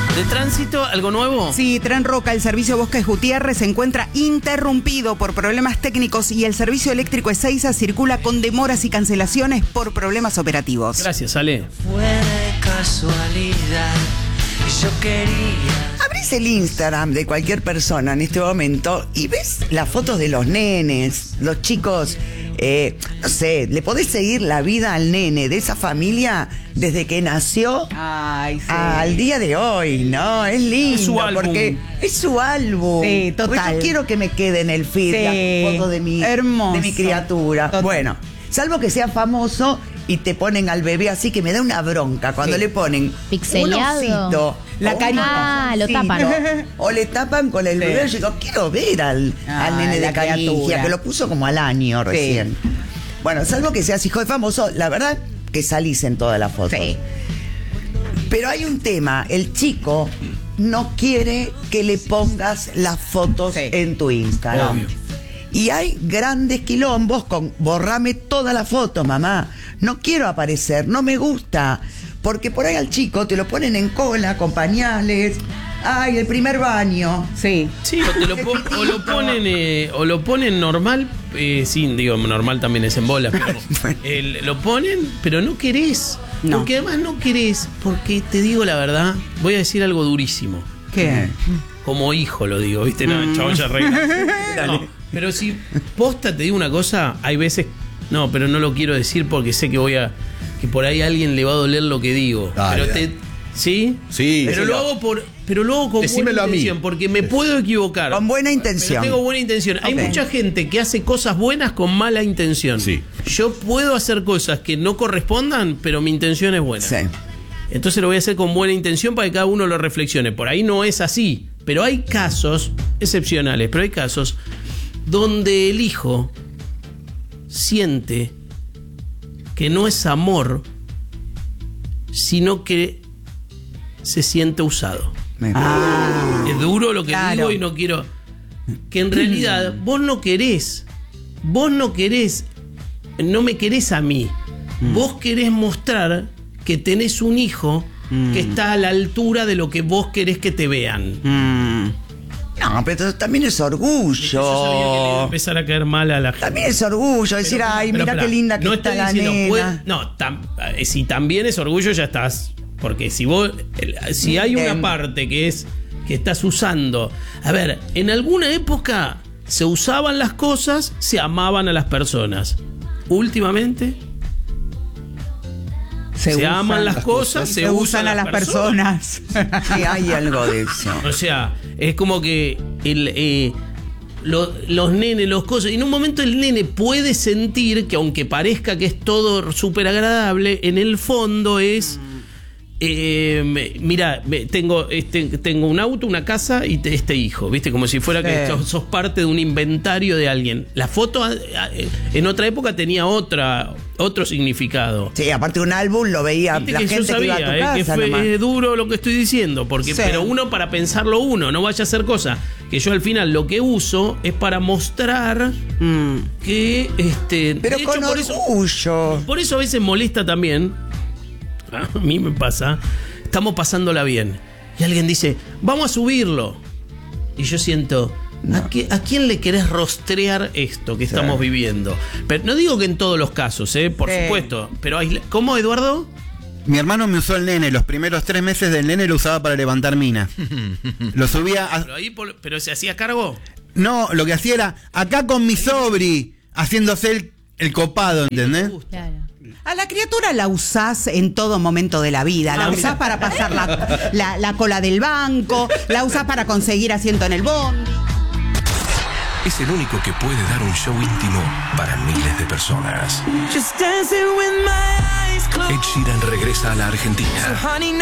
¿De tránsito algo nuevo? Sí, Tren Roca, el servicio Bosques Gutiérrez se encuentra interrumpido por problemas técnicos y el servicio eléctrico Ezeiza circula con demoras y cancelaciones por problemas operativos. Gracias, Ale. Fue de casualidad y yo quería. Abrís el Instagram de cualquier persona en este momento y ves las fotos de los nenes, los chicos, no sé, le podés seguir la vida al nene de esa familia desde que nació al día de hoy, ¿no? Es lindo, Es su álbum. porque es su álbum. Sí, total. Pues yo quiero que me quede en el feed la foto de mi criatura. Total. Bueno, salvo que sea famoso y te ponen al bebé así, que me da una bronca cuando le ponen Pixeleado. un osito, La o carita. Lo tapan. o le tapan con el bebé. Yo digo, quiero ver al nene de la Caricia, criatura. que lo puso como al año recién. Bueno, salvo que seas hijo de famoso, la verdad que salís en todas las fotos. Sí. Pero hay un tema, el chico no quiere que le pongas las fotos en tu Instagram. Obvio. Y hay grandes quilombos con borrame todas las fotos, mamá. No quiero aparecer, no me gusta. Porque por ahí al chico te lo ponen en cola con pañales. Ay, el primer baño. Sí. Sí, o lo ponen normal, sí, digo, normal también es en bolas, pero lo ponen, pero no querés. No. Porque además no querés, porque te digo la verdad, voy a decir algo durísimo. ¿Qué? Como hijo lo digo, ¿viste? No, el chabón ya reina. No, pero si posta te digo una cosa, hay veces, no, pero no lo quiero decir porque sé que que por ahí a alguien le va a doler lo que digo. Dale, pero dale. ¿sí? Sí. Pero lo hago con Decímelo buena a mí. intención, porque me puedo equivocar. Con buena intención. Pero tengo buena intención. Hay Ok. mucha gente que hace cosas buenas con mala intención. Sí. Yo puedo hacer cosas que no correspondan, pero mi intención es buena. Sí. Entonces lo voy a hacer con buena intención para que cada uno lo reflexione. Por ahí no es así, pero hay casos excepcionales, pero hay casos donde el hijo siente que no es amor, sino que se siente usado. Es duro lo que digo y no quiero. Que en realidad vos no me querés a mí. Vos querés mostrar que tenés un hijo que está a la altura de lo que vos querés que te vean. No, pero también es orgullo. Yo sabía que le iba a empezar a caer mal a la gente. También es orgullo decir, ay, Pero mira pará, qué linda que no está estoy la diciendo, nena. si también es orgullo, ya estás. Porque si hay una parte que estás usando. A ver, en alguna época se usaban las cosas, se amaban a las personas. Últimamente se aman las cosas, se usan a las personas. Sí, hay algo de eso. O sea, es como que los nenes, los cosas. En un momento el nene puede sentir que, aunque parezca que es todo súper agradable, en el fondo es. Mira, tengo un auto, una casa y este hijo, ¿viste? Como si fuera que sos parte de un inventario de alguien. La foto en otra época tenía otro significado. Sí, aparte un álbum lo veía Viste la que gente yo sabía, que iba a tu casa. que fue nomás. duro lo que estoy diciendo, porque pero uno para pensarlo no vaya a hacer cosa que yo al final lo que uso es para mostrar que pero de con hecho, orgullo. por eso a veces molesta también. A mí me pasa, estamos pasándola bien y alguien dice, vamos a subirlo, y yo siento, ¿a quién le querés rostrear esto que estamos viviendo? Pero no digo que en todos los casos, por supuesto, pero ¿cómo, Eduardo? Mi hermano me usó el nene, los primeros 3 meses del nene lo usaba para levantar mina. Lo subía pero se hacía cargo. No, lo que hacía era acá con mi sobri, haciéndose el copado, ¿entendés? Claro. A la criatura la usás en todo momento de la vida. La usás para pasar la cola del banco, la usás para conseguir asiento en el bondi. Es el único que puede dar un show íntimo para miles de personas. Just dancing with my eyes closed. Ed Sheeran regresa a la Argentina. Honey,